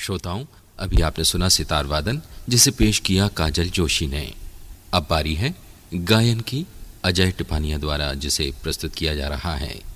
श्रोताओं, अभी आपने सुना सितार वादन, जिसे पेश किया काजल जोशी ने। अब बारी है गायन की अजय टिपानिया द्वारा, जिसे प्रस्तुत किया जा रहा है